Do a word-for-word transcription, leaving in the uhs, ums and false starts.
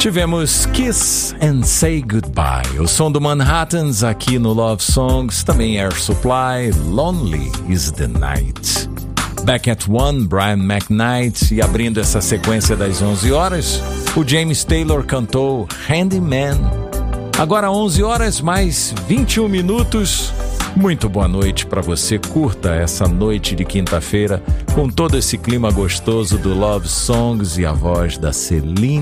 Tivemos Kiss and Say Goodbye, o som do Manhattans aqui no Love Songs, também Air Supply, Lonely is the Night. Back at One, Brian McKnight, e abrindo essa sequência das onze horas, o James Taylor cantou Handyman. Agora onze horas mais vinte e um minutos. Muito boa noite para você, curta essa noite de quinta-feira com todo esse clima gostoso do Love Songs e a voz da Celine